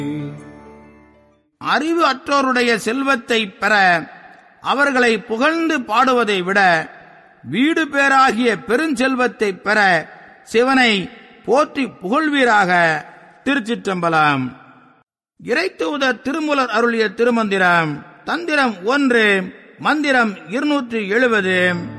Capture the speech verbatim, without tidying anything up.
அறிவு அற்றோருடைய செல்வத்தை பெற அவர்களை புகழ்ந்து பாடுவதை விட வீடு பேராகிய பெருஞ்செல்வத்தை பெற சிவனை போற்றி புகழ்வீராக. திருச்சிற்றம்பலம். இறைத்தூதர் திருமூலர் அருளிய திருமந்திரம். தந்திரம் ஒன்று, மந்திரம் இருநூற்றி எழுபது.